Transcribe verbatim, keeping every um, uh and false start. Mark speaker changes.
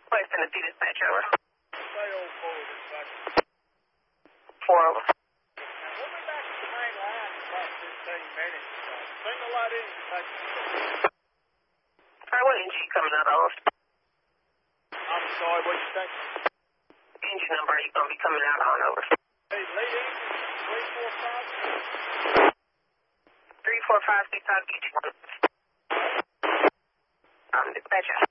Speaker 1: West Tennessee dispatch, over.
Speaker 2: Say old four dispatch.
Speaker 1: Four, over.
Speaker 2: And we'll be back to the main line in about fifteen minutes. Uh, single light in dispatch.
Speaker 1: Sorry, what engine you coming out of?
Speaker 2: I'm sorry, what you think?
Speaker 1: Engine number you going to be coming out on, over.
Speaker 2: Hey, lead engine, three four five.
Speaker 1: three four five six, I'll get you one. Um, dispatcher.